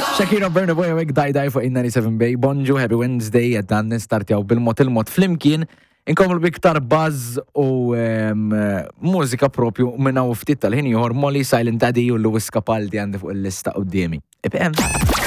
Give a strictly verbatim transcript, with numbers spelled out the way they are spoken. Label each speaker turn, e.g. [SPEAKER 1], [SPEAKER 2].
[SPEAKER 1] Shakira Burna Boy għek daj daj fuq ninety-seven Bay. Bonġu, Happy Wednesday, għeddan nistartjaw bil-mot il-mot flimkien. Inkomlu biktar buzz u mużika propju minna u ftit tal-ħin juħor Molly, Silent Daddy u Lewis Capaldi għandi fuq il-lista u d-diemi. I P M.